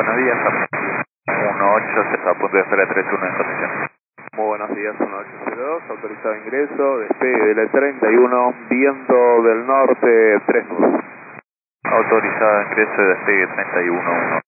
buenos días. 18, se está a punto de esperar 31 en condición. Muy buenos días, 1802, autorizado ingreso, despegue de la 31, viento del norte 3 nudos. Autorizado ingreso de despegue 31,